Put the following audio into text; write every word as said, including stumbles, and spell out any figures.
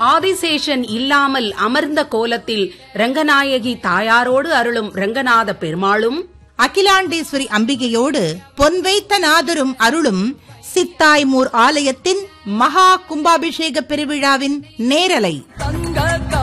ஆதிசேஷன் இல்லாமல் அமர்ந்த கோலத்தில் ரங்கநாயகி தாயாரோடு அருளும் ரங்கநாத பெருமாளும், அகிலாண்டேஸ்வரி அம்பிகையோடு பொன் வைத்த நாதரும் அருளும் சித்தாய்மூர் ஆலயத்தின் மகா கும்பாபிஷேக பெருவிழாவின் நேரலை.